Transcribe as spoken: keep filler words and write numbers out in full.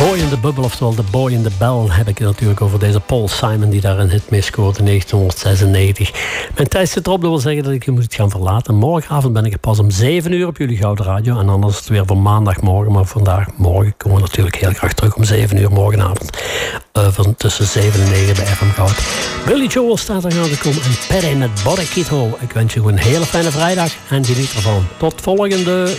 Boy in the Bubble, oftewel The Boy in the Bell, heb ik het natuurlijk over deze Paul Simon die daar een hit mee scoorde in negentien zesennegentig. Mijn tijd zit erop, dat wil zeggen dat ik je moet gaan verlaten. Morgenavond ben ik er pas om zeven uur op jullie Gouden Radio. En anders is het weer voor maandagmorgen. Maar vandaag, morgen, komen we natuurlijk heel graag terug om zeven uur morgenavond. Uh, van tussen zeven en negen bij F M Goud. Billy Joel staat er aan te komen en Perry met Borikito. Ik wens je een hele fijne vrijdag en geniet ervan. Tot volgende